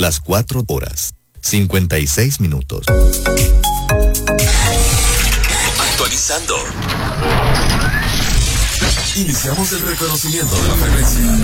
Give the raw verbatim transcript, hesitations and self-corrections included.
las cuatro horas, cincuenta y seis minutos. Actualizando. Iniciamos el reconocimiento de la frecuencia.